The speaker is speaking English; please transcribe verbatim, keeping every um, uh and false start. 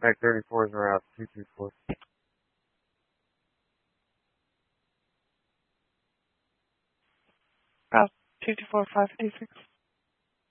Mac thirty-fours are out, two two four. Route two two four five fifty six.